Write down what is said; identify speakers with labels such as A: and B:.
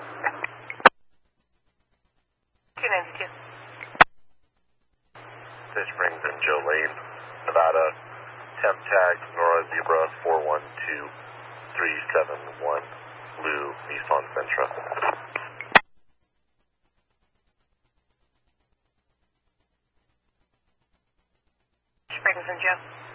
A: 292.
B: Fish Springs and Joe Lane, Nevada, temp tag Nora Zebra 412371, Blue Nissan Sentra.
A: Springs and Joe.